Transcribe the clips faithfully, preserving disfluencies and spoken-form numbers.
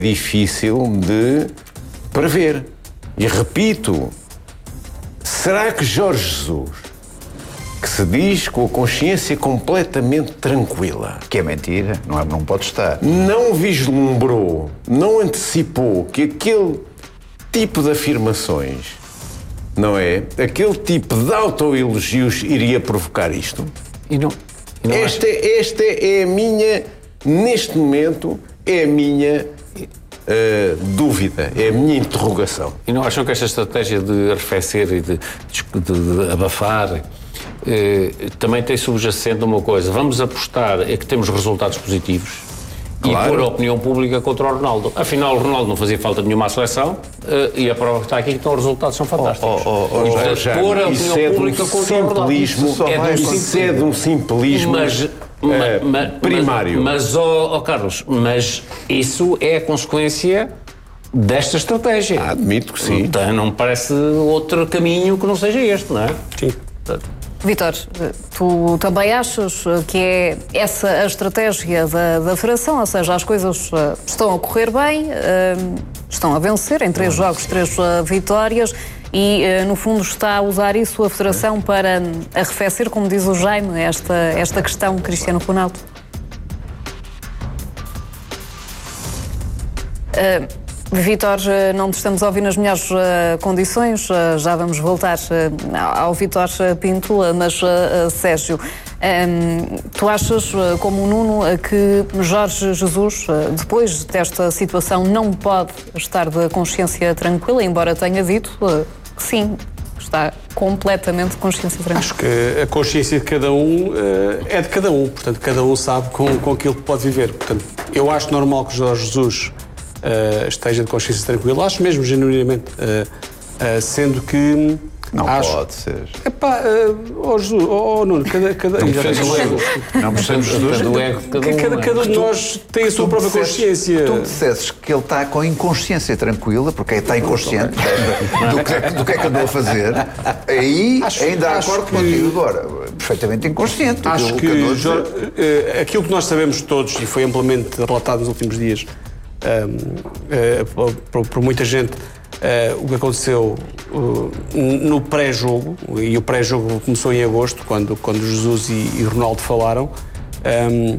difícil de prever. E repito, será que Jorge Jesus, que se diz com a consciência completamente tranquila, que é mentira, não, é, não pode estar, não vislumbrou, não antecipou que aquele tipo de afirmações, não é? Aquele tipo de autoelogios iria provocar isto? E não, e não esta, esta é a minha, neste momento, é a minha uh, dúvida, é a minha interrogação. E não acham que esta estratégia de arrefecer e de, de, de abafar eh, também tem subjacente uma coisa? Vamos apostar é que temos resultados positivos. Claro. E pôr a opinião pública contra o Ronaldo. Afinal, o Ronaldo não fazia falta nenhuma à seleção uh, e a prova que está aqui é que então, os resultados são fantásticos. Oh, oh, oh, e, portanto, já, pôr a opinião é pública um contra o Ronaldo. Isso é de um, isso é de um simplismo mas, uh, ma, primário. Mas, mas oh, oh, Carlos, mas isso é a consequência desta estratégia. Ah, admito que sim. Então, não me parece outro caminho que não seja este, não é? Sim. Portanto, Vítor, tu também achas que é essa a estratégia da, da Federação? Ou seja, as coisas estão a correr bem, estão a vencer em três jogos, três vitórias e, no fundo, está a usar isso a Federação para arrefecer, como diz o Jaime, esta, esta questão Cristiano Ronaldo? Uh, Vítor, não te estamos a ouvir nas melhores uh, condições, uh, já vamos voltar uh, ao Vítor Pinto, uh, mas uh, Sérgio, um, tu achas, uh, como o Nuno, uh, que Jorge Jesus, uh, depois desta situação, não pode estar de consciência tranquila, embora tenha dito uh, que sim, está completamente de consciência tranquila? Acho que a consciência de cada um uh, é de cada um, portanto, cada um sabe com, com aquilo que pode viver. Portanto, eu acho normal que Jorge Jesus Uh, esteja de consciência tranquila, acho mesmo genuinamente, uh, uh, sendo que não acho... pode ser. Epá, uh, oh Jesus, oh, oh Nuno, cada, cada, não percebemos ego. Não percebemos do ego de cada um. Cada, cada um de nós tem a sua própria dissesses, consciência. Tu me dissesses que ele está com inconsciência tranquila, porque está inconsciente do que, do que é que andou a fazer, aí acho, ainda há acordo que... contigo agora. Perfeitamente inconsciente. Acho que, que Jorge, uh, aquilo que nós sabemos todos, e foi amplamente relatado nos últimos dias, Um, uh, por, por muita gente, uh, o que aconteceu uh, no pré-jogo, e o pré-jogo começou em agosto, quando, quando Jesus e, e Ronaldo falaram. Um,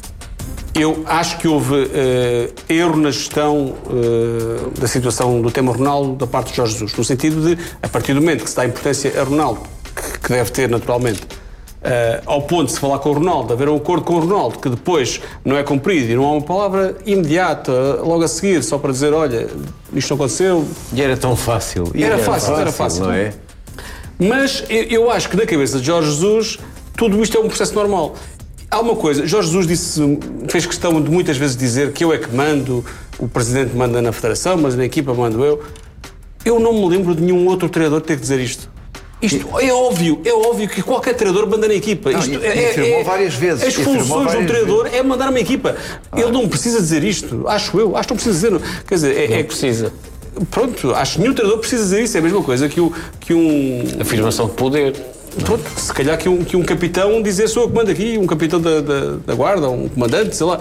eu acho que houve uh, erro na gestão uh, da situação do tema Ronaldo da parte de Jorge Jesus, no sentido de, a partir do momento que se dá importância a Ronaldo, que, que deve ter naturalmente, Uh, ao ponto de se falar com o Ronaldo, haver um acordo com o Ronaldo que depois não é cumprido e não há uma palavra imediata logo a seguir, só para dizer, olha, isto não aconteceu. E era tão fácil. E era, era fácil, fácil, era fácil. Não é? Mas eu, eu acho que na cabeça de Jorge Jesus tudo isto é um processo normal. Há uma coisa, Jorge Jesus disse, fez questão de muitas vezes dizer que eu é que mando, o presidente manda na federação, mas na equipa mando eu. Eu não me lembro de nenhum outro treinador ter que dizer isto. Isto é óbvio, é óbvio que qualquer treinador manda na equipa. Não, isto e, é, afirmou é, várias vezes. As funções de um treinador vezes. é mandar uma equipa. Ah. Ele não precisa dizer isto, acho eu. Acho que não precisa dizer. Quer dizer, é, não é, precisa. Pronto, acho que nenhum treinador precisa dizer isso. É a mesma coisa que, o, que um... afirmação de poder. Pronto, se calhar que um, que um capitão dizer sou eu que mando aqui, um capitão da, da, da guarda, um comandante, sei lá.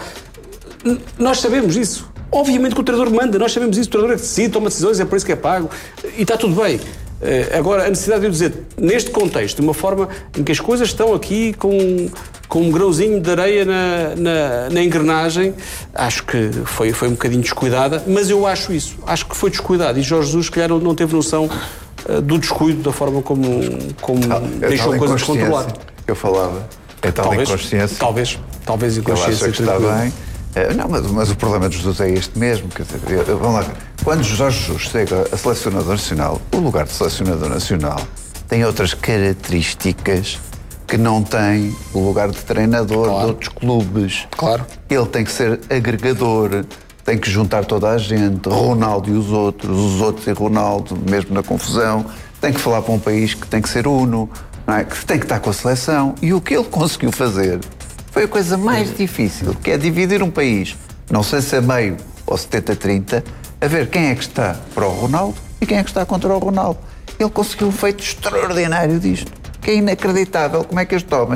Nós sabemos isso. Obviamente que o treinador manda, nós sabemos isso. O treinador é que decide, toma decisões, é por isso que é pago. E está tudo bem. Uh, agora, a necessidade de eu dizer, neste contexto, de uma forma em que as coisas estão aqui com, com um grãozinho de areia na, na, na engrenagem, acho que foi, foi um bocadinho descuidada, mas eu acho isso, acho que foi descuidado e Jorge Jesus, se calhar, não teve noção uh, do descuido, da forma como, como tal, é deixou coisas controlar. Eu falava, é tal talvez, inconsciência. Talvez, talvez inconsciência. Ele acha que está bem. Uh, não, mas, mas o problema de Jesus é este mesmo, quer dizer, eu, vamos lá ver. Quando Jorge Jesus chega a selecionador nacional, o lugar de selecionador nacional tem outras características que não tem o lugar de treinador claro. de outros clubes. Claro. Ele tem que ser agregador, tem que juntar toda a gente, Ronaldo e os outros, os outros e Ronaldo, mesmo na confusão. Tem que falar para um país que tem que ser uno, não é? Que tem que estar com a seleção. E o que ele conseguiu fazer foi a coisa mais difícil, que é dividir um país, não sei se é meio ou setenta a trinta, a ver quem é que está para o Ronaldo e quem é que está contra o Ronaldo. Ele conseguiu um feito extraordinário disto, que é inacreditável como é que este homem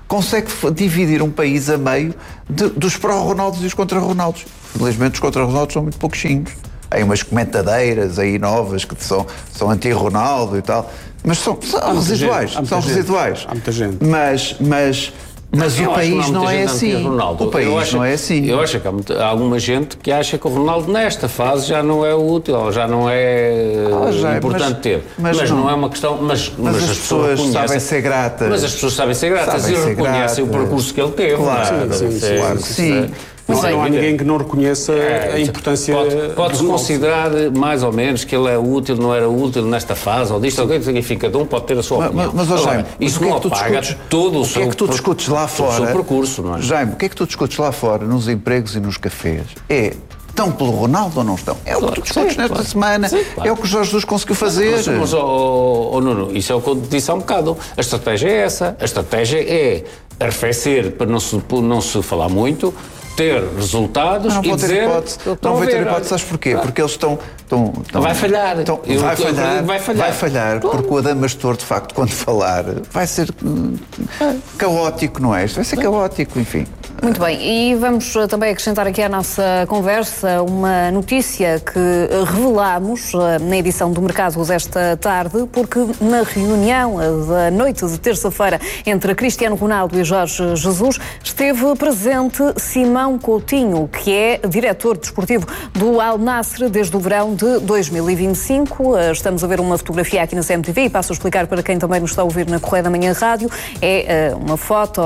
consegue dividir um país a meio de, dos pró-Ronaldos e os contra-Ronaldos. Felizmente os contra-Ronaldos são muito pouquinhos. Há umas comentadeiras aí novas que são, são anti-Ronaldo e tal, mas são, são residuais, gente, são gente, residuais. Há muita gente. Mas, mas, mas eu o país não, não é assim. O país acho, não é assim. Eu acho que há, muita, há alguma gente que acha que o Ronaldo nesta fase já não é útil, ou já não é ah, já, importante mas, ter. Mas, mas não, não é uma questão. Mas, mas, mas as, as pessoas, pessoas sabem ser gratas. Mas as pessoas sabem ser gratas sabem e reconhecem o percurso que ele teve. Claro, sim, sim, claro que sim. Não, não há ninguém que não reconheça é, a importância... Pode, pode-se considerar mais ou menos que ele é útil, não era útil nesta fase, ou disto, alguém significa, cada um pode ter a sua opinião. Mas, mas, Jaime, isso não apaga todo o seu... O que é que tu discutes lá fora... O seu percurso, não é? Jaime, o que é que tu discutes lá fora, nos empregos e nos cafés? É... Estão pelo Ronaldo ou não estão? É o que tu discutes nesta claro. semana, sim, claro. É o que o Jorge Jesus conseguiu fazer. Mas, mas oh, oh, oh, Nuno, isso é o que eu disse há um bocado. A estratégia é essa. A estratégia é arrefecer para não se, para não se falar muito, ter resultados não, não e dizer... Hipótese, não vai ter hipótese, sabes porquê? Claro. Porque eles estão... estão, estão vai falhar. Estão, eu, vai, eu, falhar eu, vai falhar. Vai falhar, claro. Porque o Adamastor, de facto, quando falar, vai ser hum, caótico, não é? Vai ser caótico, enfim. Muito bem, e vamos também acrescentar aqui à nossa conversa uma notícia que revelámos na edição do Mercados esta tarde, porque na reunião da noite de terça-feira entre Cristiano Ronaldo e Jorge Jesus esteve presente Simão Coutinho, que é diretor desportivo do Al Nassr desde o verão de dois mil e vinte e cinco. Estamos a ver uma fotografia aqui na C M T V e passo a explicar para quem também nos está a ouvir na Correia da Manhã Rádio. É uma foto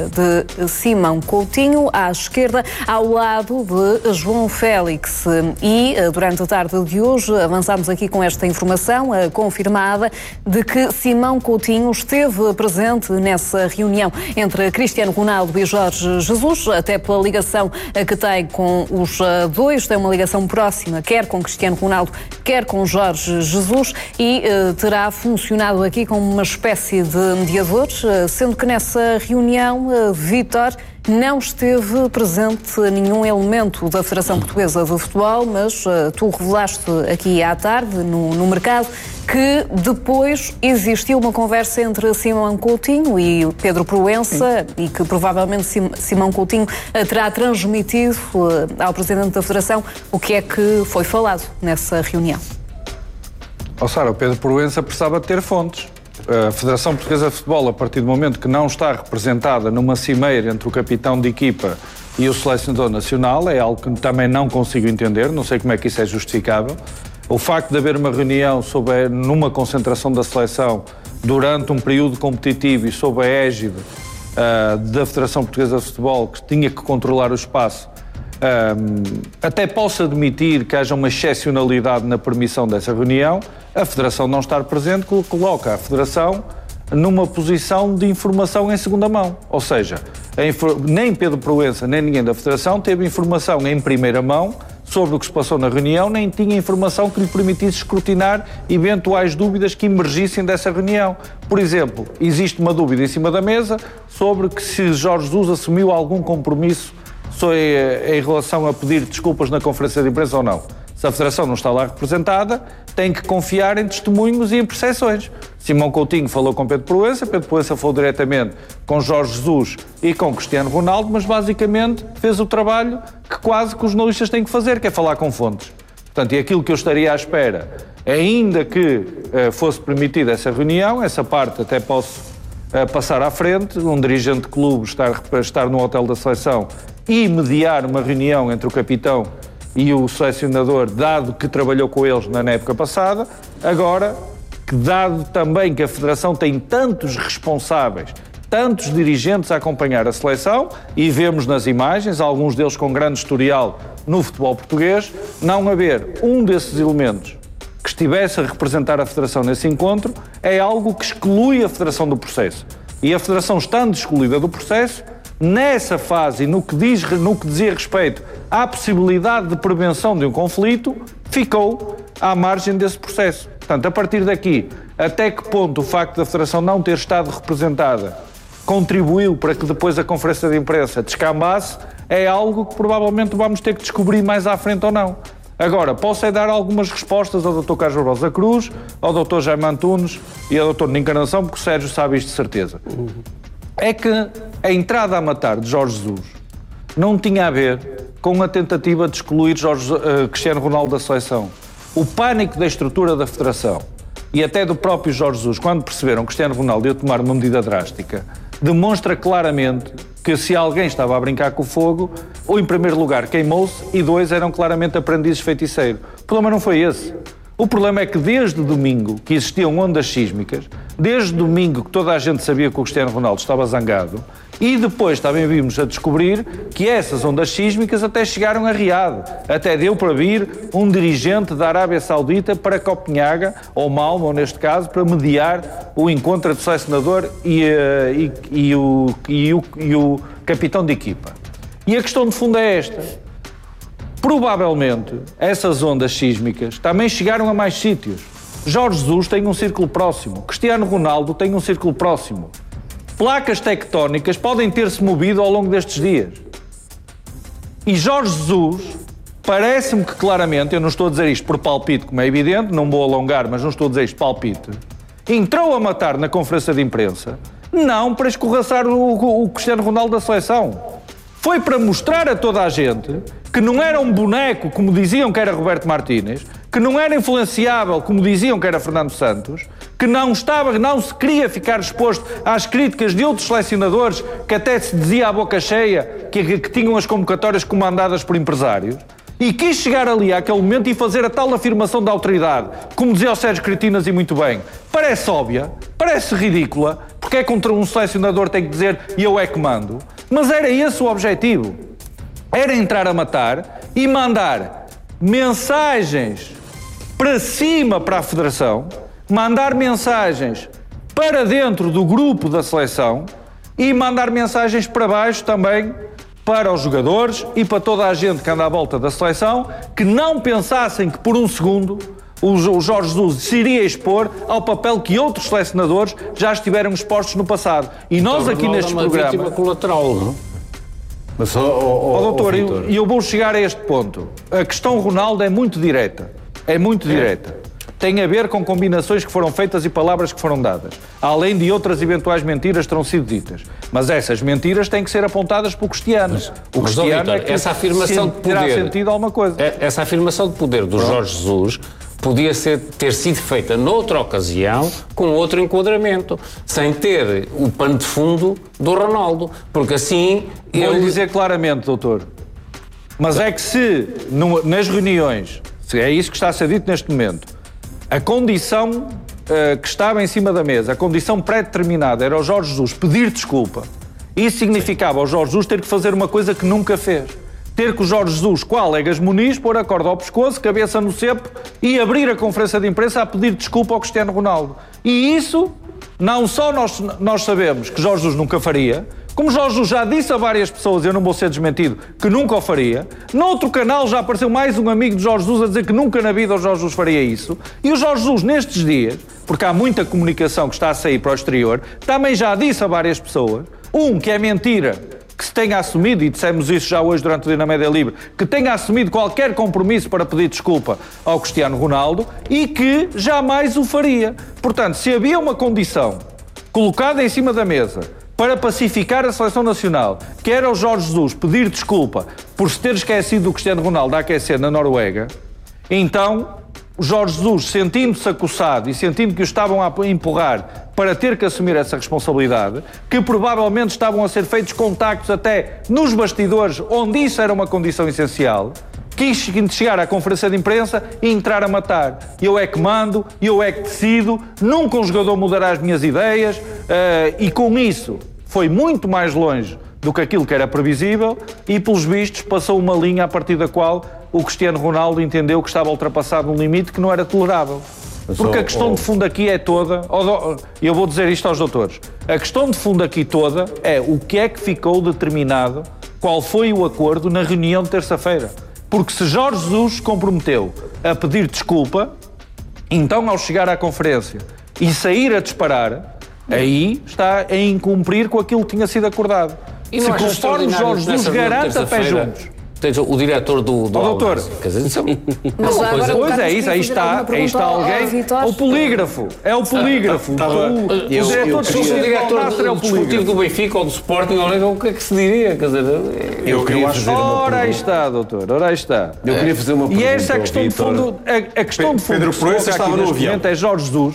de Simão Coutinho à esquerda, ao lado de João Félix. E durante a tarde de hoje avançamos aqui com esta informação confirmada de que Simão Coutinho esteve presente nessa reunião entre Cristiano Ronaldo e Jorge Jesus, até pela ligação que tem com os dois, tem uma ligação próxima, quer com Cristiano Ronaldo, quer com Jorge Jesus, e terá funcionado aqui como uma espécie de mediador, sendo que nessa reunião, Vítor, não esteve presente nenhum elemento da Federação Portuguesa de Futebol, mas uh, tu revelaste aqui à tarde, no, no mercado, que depois existiu uma conversa entre Simão Coutinho e Pedro Proença, sim, e que provavelmente Sim, Simão Coutinho uh, terá transmitido uh, ao Presidente da Federação o que é que foi falado nessa reunião. Oh, Sara, o Pedro Proença precisava ter fontes. A Federação Portuguesa de Futebol, a partir do momento que não está representada numa cimeira entre o capitão de equipa e o selecionador nacional, é algo que também não consigo entender, não sei como é que isso é justificável. O facto de haver uma reunião sobre, numa concentração da seleção durante um período competitivo e sob a égide uh, da Federação Portuguesa de Futebol, que tinha que controlar o espaço, um, até posso admitir que haja uma excepcionalidade na permissão dessa reunião. A Federação não estar presente coloca a Federação numa posição de informação em segunda mão. Ou seja, nem Pedro Proença, nem ninguém da Federação teve informação em primeira mão sobre o que se passou na reunião, nem tinha informação que lhe permitisse escrutinar eventuais dúvidas que emergissem dessa reunião. Por exemplo, existe uma dúvida em cima da mesa sobre que se Jorge Jesus assumiu algum compromisso em relação a pedir desculpas na conferência de imprensa ou não. Se a Federação não está lá representada, tem que confiar em testemunhos e em percepções. Simão Coutinho falou com Pedro Proença, Pedro Proença falou diretamente com Jorge Jesus e com Cristiano Ronaldo, mas basicamente fez o trabalho que quase que os jornalistas têm que fazer, que é falar com fontes. Portanto, e aquilo que eu estaria à espera, ainda que uh, fosse permitida essa reunião, essa parte até posso uh, passar à frente, um dirigente de clube estar, estar no hotel da seleção e mediar uma reunião entre o capitão e o selecionador, dado que trabalhou com eles na época passada. Agora, que dado também que a Federação tem tantos responsáveis, tantos dirigentes a acompanhar a seleção, e vemos nas imagens, alguns deles com grande historial no futebol português, não haver um desses elementos que estivesse a representar a Federação nesse encontro, é algo que exclui a Federação do processo. E a Federação, estando excluída do processo, nessa fase, no que, diz, no que dizia respeito à possibilidade de prevenção de um conflito, ficou à margem desse processo. Portanto, a partir daqui, até que ponto o facto da Federação não ter estado representada contribuiu para que depois a conferência de imprensa descambasse, é algo que provavelmente vamos ter que descobrir mais à frente ou não. Agora, posso é dar algumas respostas ao doutor Carlos Barbosa Cruz, ao doutor Jaime Antunes e ao doutor Encarnação, porque o Sérgio sabe isto de certeza. É que a entrada a matar de Jorge Jesus não tinha a ver com a tentativa de excluir Jorge, uh, Cristiano Ronaldo da seleção. O pânico da estrutura da Federação e até do próprio Jorge Jesus, quando perceberam que Cristiano Ronaldo ia tomar uma medida drástica, demonstra claramente que se alguém estava a brincar com o fogo, ou em primeiro lugar queimou-se e dois eram claramente aprendizes feiticeiros. O problema não foi esse. O problema é que desde domingo que existiam ondas sísmicas, desde domingo que toda a gente sabia que o Cristiano Ronaldo estava zangado, e depois também vimos a descobrir que essas ondas sísmicas até chegaram a Riad. Até deu para vir um dirigente da Arábia Saudita para Copenhaga, ou Malmö, ou neste caso, para mediar o encontro do selecionador e, e, e, o, e, o, e o capitão de equipa. E a questão de fundo é esta. Provavelmente, essas ondas sísmicas também chegaram a mais sítios. Jorge Jesus tem um círculo próximo. Cristiano Ronaldo tem um círculo próximo. Placas tectónicas podem ter-se movido ao longo destes dias. E Jorge Jesus, parece-me que claramente, eu não estou a dizer isto por palpite, como é evidente, não vou alongar, mas não estou a dizer isto palpite, entrou a matar na conferência de imprensa, não para escorraçar o, o, o Cristiano Ronaldo da seleção. Foi para mostrar a toda a gente que não era um boneco, como diziam que era Roberto Martínez, que não era influenciável, como diziam que era Fernando Santos, que não estava, não se queria ficar exposto às críticas de outros selecionadores que até se dizia à boca cheia que, que, que tinham as convocatórias comandadas por empresários, e quis chegar ali àquele momento e fazer a tal afirmação da autoridade, como dizia o Sérgio Cretinas e muito bem. Parece óbvia, parece ridícula, porque é contra um selecionador tem que dizer e eu é que mando, mas era esse o objetivo. Era entrar a matar e mandar mensagens para cima para a Federação, mandar mensagens para dentro do grupo da seleção e mandar mensagens para baixo também para os jogadores e para toda a gente que anda à volta da seleção, que não pensassem que por um segundo o Jorge Jesus se iria expor ao papel que outros selecionadores já estiveram expostos no passado. E nós então, aqui neste programa... vítima colateral, não? Mas, oh, oh, oh, doutor, e eu, eu vou chegar a este ponto. A questão Ronaldo é muito direta. É muito é. direta. Tem a ver com combinações que foram feitas e palavras que foram dadas, além de outras eventuais mentiras que terão sido ditas. Mas essas mentiras têm que ser apontadas pelo Cristiano. Mas, o mas, Cristiano Victor, é que essa afirmação de poder, terá sentido alguma coisa. Essa afirmação de poder do Jorge Jesus podia ser, ter sido feita noutra ocasião, com outro enquadramento, sem ter o pano de fundo do Ronaldo, porque assim... Vou lhe dizer claramente, doutor, mas é que se no, nas reuniões, se é isso que está a ser dito neste momento, a condição uh, que estava em cima da mesa, a condição pré-determinada era o Jorge Jesus pedir desculpa, isso significava ao Jorge Jesus ter que fazer uma coisa que nunca fez. Ter que o Jorge Jesus, qual Egas Muniz, pôr a corda ao pescoço, cabeça no cepo e abrir a conferência de imprensa a pedir desculpa ao Cristiano Ronaldo. E isso, não só nós, nós sabemos que Jorge Jesus nunca faria, como Jorge Jesus já disse a várias pessoas, eu não vou ser desmentido, que nunca o faria. Noutro canal já apareceu mais um amigo de Jorge Jesus a dizer que nunca na vida o Jorge Jesus faria isso. E o Jorge Jesus, nestes dias, porque há muita comunicação que está a sair para o exterior, também já disse a várias pessoas, um, que é mentira, que se tenha assumido, e dissemos isso já hoje durante o Dia na Média Livre, que tenha assumido qualquer compromisso para pedir desculpa ao Cristiano Ronaldo e que jamais o faria. Portanto, se havia uma condição colocada em cima da mesa para pacificar a seleção nacional, que era o Jorge Jesus pedir desculpa por se ter esquecido do Cristiano Ronaldo a aquecer na Noruega, então o Jorge Jesus, sentindo-se acossado e sentindo que o estavam a empurrar para ter que assumir essa responsabilidade, que provavelmente estavam a ser feitos contactos até nos bastidores, onde isso era uma condição essencial, quis chegar à conferência de imprensa e entrar a matar. Eu é que mando, eu é que decido, nunca um jogador mudará as minhas ideias, uh, e com isso foi muito mais longe do que aquilo que era previsível e, pelos vistos, passou uma linha a partir da qual o Cristiano Ronaldo entendeu que estava ultrapassado um limite que não era tolerável. Porque a questão de fundo aqui é toda, e eu vou dizer isto aos doutores, a questão de fundo aqui toda é o que é que ficou determinado, qual foi o acordo na reunião de terça-feira. Porque se Jorge Jesus se comprometeu a pedir desculpa, então ao chegar à conferência e sair a disparar, aí está a incumprir com aquilo que tinha sido acordado. E se conforme Jorge Jesus garante a pé juntos... esteja o diretor do, do oh, doutor. Quer dizer, isso é Mas já agora o Pois Carlos é, isso, aí queria fazer está, alguma aí pergunta está ao- ao alguém, Vítor. o polígrafo, é o polígrafo, o, o, o eu- diretor eu de queria- Se o o diretor Alnasser é o do desportivo polígrafo. do Benfica ou do Sporting, ou o que é que se diria? Quer dizer, Eu queria fazer uma Ora aí pergunta. está, doutor, ora aí está. Eu queria fazer uma pergunta E essa é a ao questão de Vítor. fundo, a, a questão de fundo Pedro que se Proença coloca estava aqui no neste avião. momento é Jorge Jesus.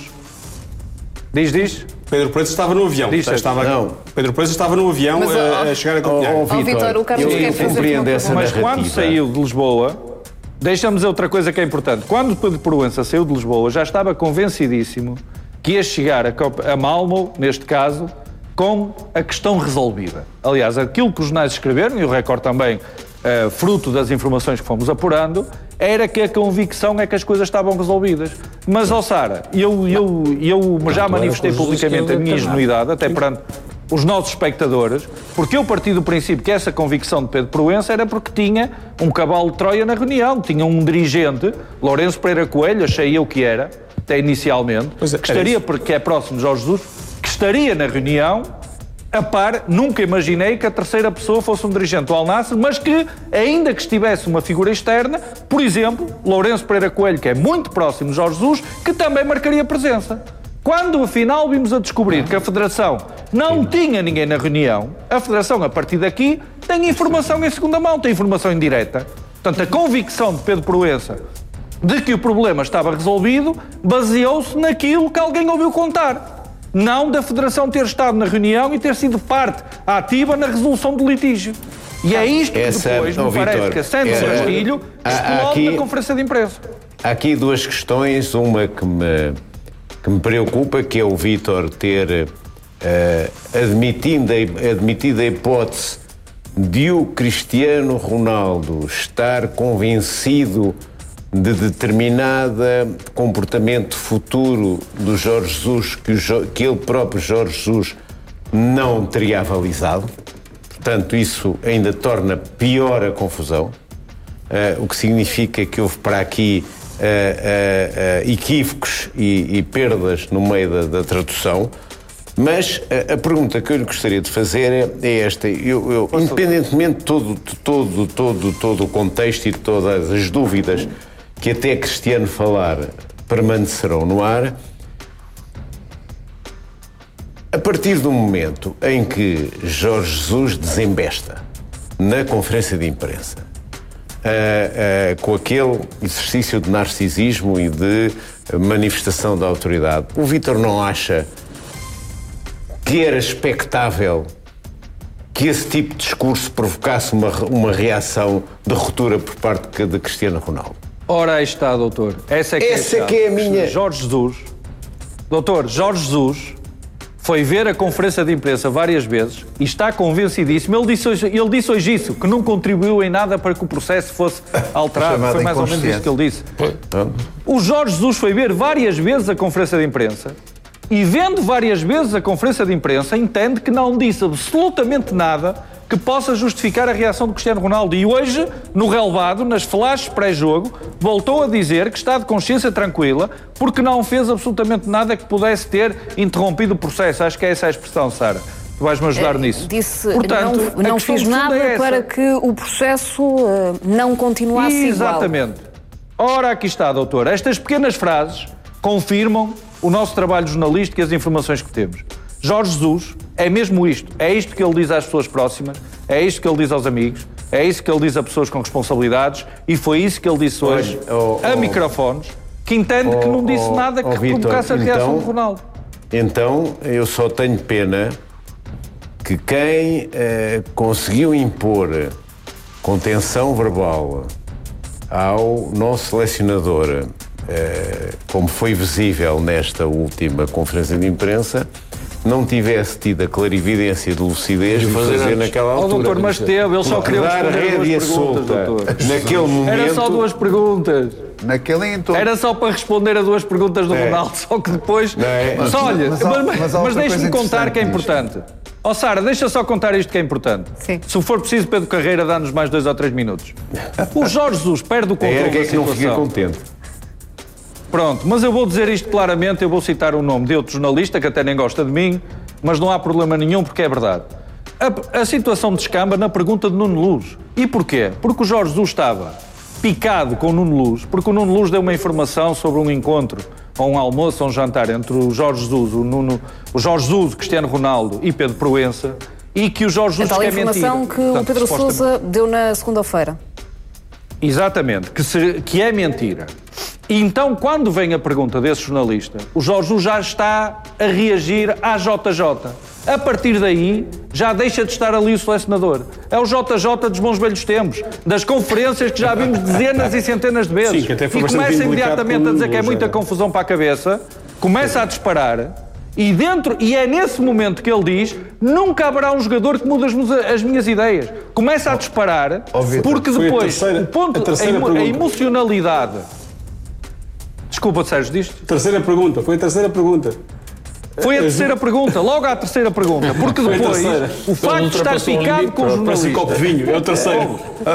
Diz, diz. Pedro Proença estava no avião. Diz, estava, não. Pedro Proença estava no avião Mas, a, ó, a chegar a Oh, Copenhague. oh, Vítor, Vítor, o Carlos eu, quer eu fazer compreendo uma essa Mas narrativa. quando saiu de Lisboa, deixa-me dizer outra coisa que é importante. Quando Pedro Proença saiu de Lisboa, já estava convencidíssimo que ia chegar a, Cop- a Malmo, neste caso, com a questão resolvida. Aliás, aquilo que os jornais escreveram, e o Record também, eh, fruto das informações que fomos apurando, era que a convicção é que as coisas estavam resolvidas. Mas, ó Sara, eu, eu, eu já manifestei publicamente a minha ingenuidade, até perante os nossos espectadores, porque eu parti do princípio que essa convicção de Pedro Proença era porque tinha um cavalo de Troia na reunião, tinha um dirigente, Lourenço Pereira Coelho, achei eu que era, até inicialmente, Pois é, que era estaria, isso. porque é próximo de Jorge Jesus, que estaria na reunião, a par, nunca imaginei que a terceira pessoa fosse um dirigente do Al-Nassr, mas que, ainda que estivesse uma figura externa, por exemplo, Lourenço Pereira Coelho, que é muito próximo de Jorge Jesus, que também marcaria presença. Quando, afinal, vimos a descobrir que a Federação não tinha ninguém na reunião, a Federação, a partir daqui, tem informação em segunda mão, tem informação indireta. Portanto, a convicção de Pedro Proença de que o problema estava resolvido baseou-se naquilo que alguém ouviu contar. Não da Federação ter estado na reunião e ter sido parte ativa na resolução do litígio. E é isto que Essa- depois oh, me parece Vítor, que a Santos era- Castilho há- há explode aqui- na conferência de imprensa. Há aqui duas questões, uma que me, que me preocupa, que é o Vítor ter eh, admitindo, a- admitido a hipótese de o Cristiano Ronaldo estar convencido de determinado comportamento futuro do Jorge Jesus que, o Jo- que ele próprio, Jorge Jesus, não teria avalizado. Portanto, isso ainda torna pior a confusão. Uh, o que significa que houve para aqui uh, uh, uh, equívocos e, e perdas no meio da, da tradução. Mas uh, a pergunta que eu lhe gostaria de fazer é, é esta. Eu, eu, independentemente de todo, de todo, todo, todo o contexto e de todas as dúvidas que até Cristiano falar permanecerão no ar, a partir do momento em que Jorge Jesus desembesta na conferência de imprensa, Uh, uh, com aquele exercício de narcisismo e de manifestação da autoridade, o Vítor não acha que era expectável que esse tipo de discurso provocasse uma, uma reação de ruptura por parte de Cristiano Ronaldo? Ora, aí está, doutor. Essa é que Essa é, a é que é a minha- Jorge Jesus, doutor, Jorge Jesus foi ver a conferência de imprensa várias vezes e está convencidíssimo. Ele disse hoje, ele disse hoje isso, que não contribuiu em nada para que o processo fosse alterado. Chamada Foi mais ou menos isso que ele disse. Pronto. O Jorge Jesus foi ver várias vezes a conferência de imprensa e, vendo várias vezes a conferência de imprensa, entende que não disse absolutamente nada que possa justificar a reação do Cristiano Ronaldo. E hoje, no relevado, nas flashes pré-jogo, voltou a dizer que está de consciência tranquila porque não fez absolutamente nada que pudesse ter interrompido o processo. Acho que é essa a expressão, Sara. Tu vais-me ajudar nisso. Disse, Portanto, a não, não questão fiz de fundo nada é essa. para que o processo uh, não continuasse igual. Exatamente. Ora, aqui está, doutor. Estas pequenas frases confirmam o nosso trabalho jornalístico e as informações que temos. Jorge Jesus é mesmo isto. É isto que ele diz às pessoas próximas, é isto que ele diz aos amigos, é isso que ele diz a pessoas com responsabilidades e foi isso que ele disse hoje oh, a oh, microfones, que entende que não disse oh, nada que oh, Vítor, provocasse a reação então- do Ronaldo. Então, eu só tenho pena que quem eh, conseguiu impor contenção verbal ao nosso selecionador, eh, como foi visível nesta última conferência de imprensa, não tivesse tido a clarividência de lucidez de fazer fazer antes. naquela Oh, altura. doutor, mas teve, ele só Porque queria dar responder a rédea duas perguntas, solta doutor. naquele momento... Era só duas perguntas. Naquele entorno. Era só para responder a duas perguntas do É. Ronaldo, só que depois... Não é? Mas olha, Mas mas, há- mas, mas há outra deixe-me coisa contar que é interessante importante. Ó Sara, deixa só contar isto que é importante. Sim. Se for preciso, Pedro Carreira dá-nos mais dois ou três minutos. O Jorge Jesus perde o A controle Erga é da que não fica situação. contente. Pronto, mas eu vou dizer isto claramente, eu vou citar o nome de outro jornalista que até nem gosta de mim, mas não há problema nenhum porque é verdade. a, a situação descamba na pergunta de Nuno Luz. E porquê? Porque o Jorge Jesus estava picado com o Nuno Luz, porque o Nuno Luz deu uma informação sobre um encontro, ou um almoço, ou um jantar entre o Jorge Jesus, o, Nuno, o Jorge Jesus, Cristiano Ronaldo e Pedro Proença, e que o Jorge Jesus quer mentir. A tal informação que Portanto, o Pedro Sousa deu na segunda-feira. Exatamente, que, se, que é mentira. E então, quando vem a pergunta desse jornalista, o Jorge Jesus já está a reagir à J J. A partir daí, já deixa de estar ali o selecionador. É o J J dos bons velhos tempos, das conferências que já vimos dezenas e centenas de vezes. Sim, que até foi e começa imediatamente a dizer que é muita já. confusão para a cabeça, começa a disparar, e, dentro, e é nesse momento que ele diz: nunca haverá um jogador que mude as, as minhas ideias. Começa a disparar, porque depois terceira, o ponto, a, a, a emocionalidade... Desculpa, Sérgio, diz? Terceira pergunta, foi a terceira pergunta. Foi a terceira pergunta, logo à terceira pergunta, porque depois o facto de estar picado com o jornalista... Parece copo de vinho, é o terceiro.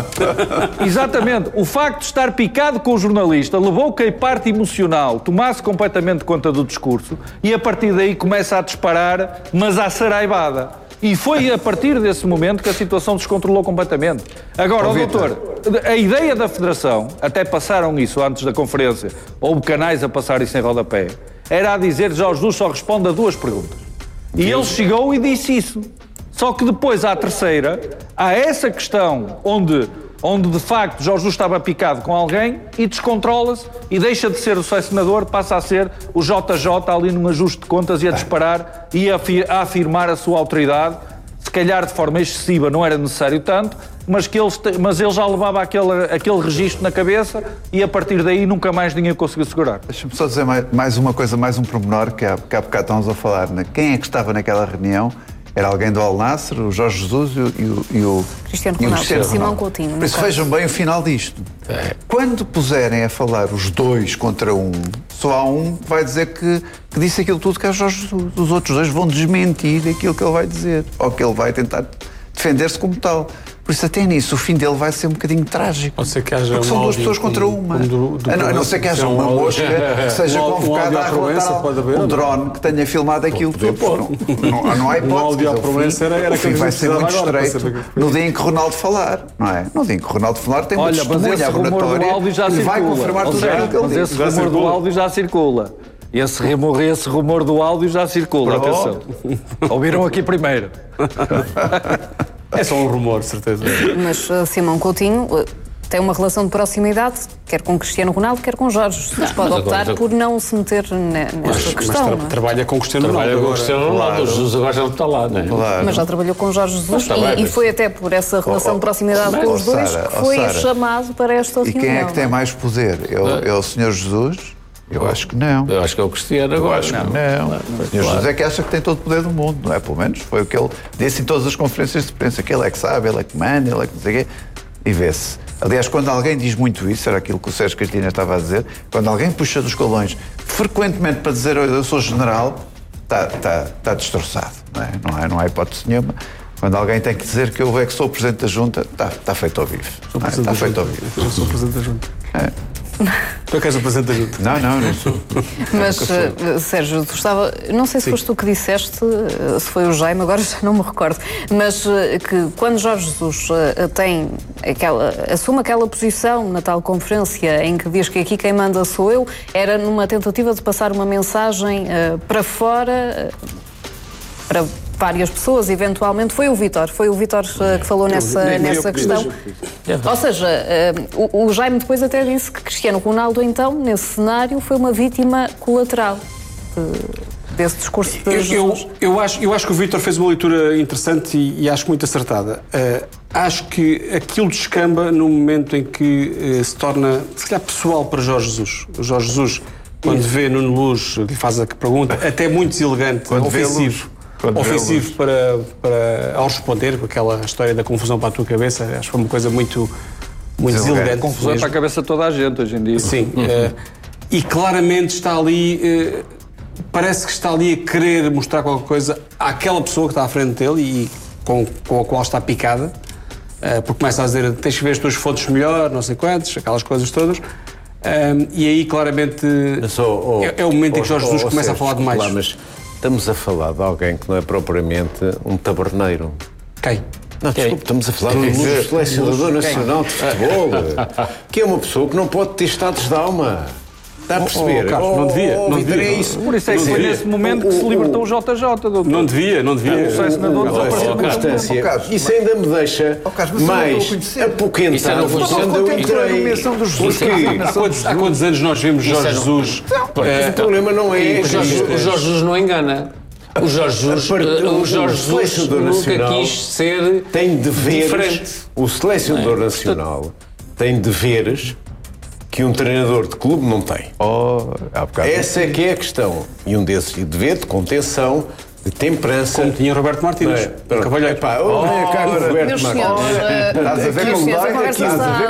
Exatamente, o facto de estar picado com o jornalista levou que a parte emocional tomasse completamente conta do discurso e a partir daí começa a disparar, mas à saraivada. E foi a partir desse momento que a situação descontrolou completamente. Agora, ó, doutor, a ideia da Federação, até passaram isso antes da conferência, houve canais a passar isso em rodapé, era a dizer que Jorge Jesus só responde a duas perguntas. E ele chegou e disse isso. Só que depois, à terceira, há essa questão onde, onde de facto Jorge Jesus estava picado com alguém e descontrola-se e deixa de ser o selecionador, passa a ser o J J ali num ajuste de contas e a disparar e a, a afirmar a sua autoridade. Se calhar de forma excessiva, não era necessário tanto, mas, que ele, mas ele já levava aquele, aquele registro na cabeça e a partir daí nunca mais ninguém conseguiu segurar. Deixa-me só dizer mais, mais uma coisa, mais um pormenor que há, que há bocado estávamos a falar. Né? Quem é que estava naquela reunião? Era alguém do Al Nassr, o Jorge Jesus e o, e o, e o Cristiano Ronaldo, Cristiano Simão Ronaldo. Coutinho. Por isso vejam bem o final disto. É. Quando puserem a falar os dois contra um, só há um que vai dizer que, que disse aquilo tudo que é o Jorge Jesus. Os outros dois vão desmentir aquilo que ele vai dizer, ou que ele vai tentar defender-se como tal. Por isso, até nisso, o fim dele vai ser um bocadinho trágico. Pode ser que haja porque um são duas áudio, pessoas contra um, uma. um do, do a, não, a não ser que haja uma um mosca que seja um, convocada um a relatar um drone que tenha filmado aquilo tudo. Não, não, não há hipótese. Um áudio à promessa era, era o fim vai ser muito estreito para... no dia em que Ronaldo falar, não é? No dia em que Ronaldo falar tem uma testemunha laboratória que vai confirmar tudo aquilo que ele diz. Mas esse rumor do áudio já circula. Esse rumor, esse rumor do áudio já circula, atenção. Ouviram aqui primeiro. É só um rumor, certeza. Mas uh, Simão Coutinho uh, tem uma relação de proximidade, quer com Cristiano Ronaldo, quer com Jorge Jesus. Pode optar agora, por não se meter ne, nessa mas, questão. Mas tra trabalha com Cristiano Ronaldo. Trabalha com Cristiano Ronaldo. Claro. Jesus agora já não está lá, não é? Claro. Mas já trabalhou com Jorge Jesus e, bem, e foi até por essa relação oh, de proximidade oh, com os oh, dois Sara, que foi oh, chamado para esta reunião. E quem é que tem mais poder? É, é o senhor Jesus? Eu acho que não. Eu acho que é o Cristiano agora. Eu acho que não. não. Claro, o senhor claro. José que acha que tem todo o poder do mundo, não é? Pelo menos foi o que ele disse em todas as conferências de imprensa, que ele é que sabe, ele é que manda, ele é que não sei o quê. E vê-se. Aliás, quando alguém diz muito isso, era aquilo que o Sérgio Cristina estava a dizer, quando alguém puxa dos colões frequentemente para dizer eu sou general, está, está, está destroçado, não é? Não há, não há hipótese nenhuma. Quando alguém tem que dizer que eu é que sou o Presidente da Junta, está, está feito ao vivo. É? Está feito ao vivo. Eu sou o Presidente da Junta. É. Tu é que és o Presidente da Junta? Não, não, não sou. Mas, uh, Sérgio, tu estava... Não sei se Sim. foste tu que disseste, uh, se foi o Jaime, agora já não me recordo, mas uh, que quando Jorge Jesus uh, tem aquela, assume aquela posição na tal conferência em que diz que aqui quem manda sou eu, era numa tentativa de passar uma mensagem uh, para fora, uh, para... várias pessoas, eventualmente, foi o Vítor, foi o Vítor uh, que falou nessa, nem, nem nessa questão. Ou seja, uh, o, o Jaime depois até disse que Cristiano Ronaldo, então, nesse cenário, foi uma vítima colateral de, desse discurso de eu, Jesus. Eu, eu, acho, eu acho que o Vítor fez uma leitura interessante e, e acho muito acertada. Uh, acho que aquilo descamba no momento em que uh, se torna, se calhar, pessoal para Jorge Jesus. O Jorge Jesus, quando Isso. vê Nuno Luz, lhe faz a pergunta, até muito deselegante, quando ofensivo. ofensivo para, para, ao responder com aquela história da confusão para a tua cabeça, acho que foi uma coisa muito, muito deselegante. Confusão mesmo. Para a cabeça de toda a gente hoje em dia. Sim, uhum. uh, e claramente está ali, uh, parece que está ali a querer mostrar qualquer coisa àquela pessoa que está à frente dele e com, com a qual está picada, uh, porque começa a dizer, tens que ver as tuas fotos melhor, não sei quantos, aquelas coisas todas. Um, e aí claramente sou, oh, é, é o momento oh, em que Jorge Jesus oh, começa oh, a falar demais. Lá, mas estamos a falar de alguém que não é propriamente um taberneiro. Quem? Não, desculpe, estamos a falar do selecionador nacional de futebol, que é uma pessoa que não pode ter estados de alma. Está a perceber? Oh, Carlos, não devia, Oh, não Vitor, devia. é isso. Por isso é que Não foi devia. nesse momento que se libertou o J J, doutor. Não devia, não devia. O selecionador Não, desapareceu. essa circunstância. Oh, Carlos, Isso ainda me deixa Oh, Carlos, mas eu não mais estou a conhecer. Isso é apoquentado não quando funciona. eu Contente com a entrei. nomeação do Jesus. Porque Há quantos, há quantos anos nós vimos Jorge é não- Jesus? o problema não é O Jorge, o Jorge Jesus não engana. O Jorge Jesus, A part- eh, o Jorge o Jesus selecionador nunca nacional quis ser tem deveres. diferente. O selecionador nacional tem deveres que um treinador de clube não tem. Oh, há bocado. Essa é que é a questão. E um desses dever de contenção, de temperança. Como tinha Roberto Martínez. Não é? Pronto. Epá, oh, é a cara de Roberto Meus Martins. senhores, eh, Estás a ver meus como senhores, dói? a conversa Estás a está- ver